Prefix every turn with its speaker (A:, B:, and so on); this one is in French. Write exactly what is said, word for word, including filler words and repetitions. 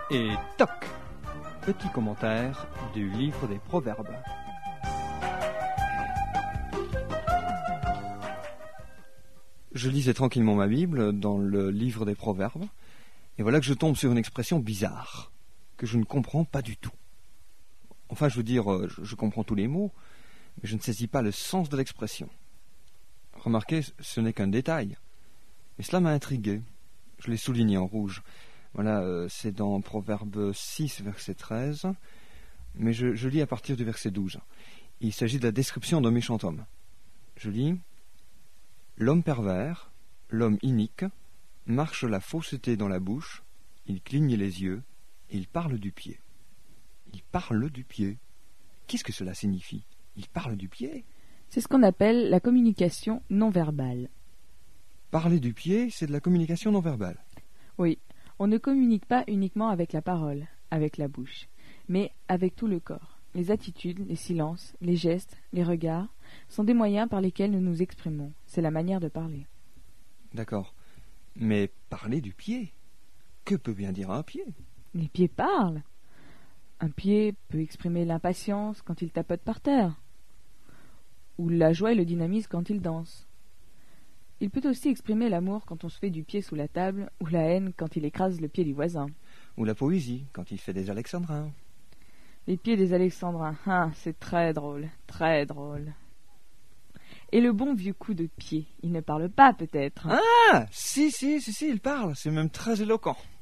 A: Et toc! Petit commentaire du livre des Proverbes. Je lisais tranquillement ma Bible dans le livre des Proverbes, et voilà que je tombe sur une expression bizarre, que je ne comprends pas du tout. Enfin, je veux dire, je, je comprends tous les mots, mais je ne saisis pas le sens de l'expression. Remarquez, ce n'est qu'un détail, mais cela m'a intrigué. Je l'ai souligné en rouge. Voilà, euh, c'est dans Proverbe six, verset treize, mais je, je lis à partir du verset douze. Il s'agit de la description d'un méchant homme. Je lis « L'homme pervers, l'homme inique, marche la fausseté dans la bouche, il cligne les yeux, et il parle du pied. » Il parle du pied. Qu'est-ce que cela signifie? Il parle du pied?
B: C'est ce qu'on appelle la communication non verbale.
A: Parler du pied, c'est de la communication non verbale.
B: Oui, on ne communique pas uniquement avec la parole, avec la bouche, mais avec tout le corps. Les attitudes, les silences, les gestes, les regards sont des moyens par lesquels nous nous exprimons. C'est la manière de parler.
A: D'accord. Mais parler du pied, que peut bien dire un pied?
B: Les pieds parlent. Un pied peut exprimer l'impatience quand il tapote par terre, ou la joie et le dynamisme quand il danse. Il peut aussi exprimer l'amour quand on se fait du pied sous la table, ou la haine quand il écrase le pied du voisin.
A: Ou la poésie, quand il fait des alexandrins.
B: Les pieds des alexandrins, ah, c'est très drôle, très drôle. Et le bon vieux coup de pied, il ne parle pas peut-être.
A: Ah, si, si, si, si, il parle, c'est même très éloquent.